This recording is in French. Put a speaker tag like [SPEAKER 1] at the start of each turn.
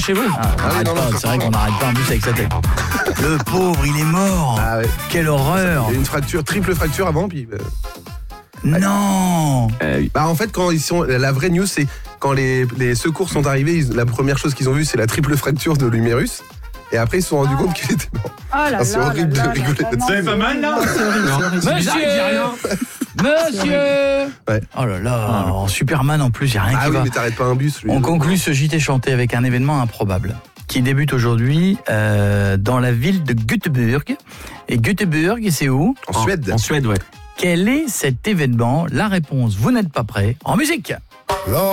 [SPEAKER 1] chez vous.
[SPEAKER 2] C'est vrai qu'on n'arrête pas en plus avec sa tête. Le pauvre, il est mort.
[SPEAKER 3] Ah ouais.
[SPEAKER 2] Quelle horreur.
[SPEAKER 3] Il y a une fracture, triple fracture avant, puis...
[SPEAKER 2] Non.
[SPEAKER 3] Bah en fait, quand ils sont, la vraie news, c'est quand les secours sont arrivés, la première chose qu'ils ont vue, c'est la triple fracture de l'humérus. Et après, ils se sont rendus compte qu'il était mort.
[SPEAKER 4] Ah là
[SPEAKER 3] c'est
[SPEAKER 4] là
[SPEAKER 3] horrible
[SPEAKER 4] là
[SPEAKER 3] de
[SPEAKER 4] là,
[SPEAKER 3] rigoler
[SPEAKER 4] vraiment,
[SPEAKER 3] là-dessus.
[SPEAKER 1] Ça fait pas mal là.
[SPEAKER 2] Monsieur.
[SPEAKER 3] Ouais.
[SPEAKER 2] Oh là là, en Superman en plus, il n'y a rien
[SPEAKER 3] Ah
[SPEAKER 2] qui
[SPEAKER 3] oui,
[SPEAKER 2] va.
[SPEAKER 3] mais t'arrêtes pas un bus. Lui.
[SPEAKER 2] On conclut ce JT chanté avec un événement improbable qui débute aujourd'hui dans la ville de Göteborg. Et Göteborg, c'est où?
[SPEAKER 3] En Suède.
[SPEAKER 1] En Suède, ouais.
[SPEAKER 2] Quel est cet événement? La réponse, vous n'êtes pas prêts. En musique.